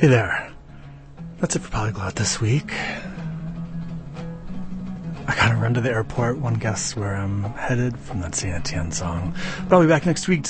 Hey there. That's it for Polyglot this week. I gotta run to the airport. One guess where I'm headed from that Saint Etienne song. But I'll be back next week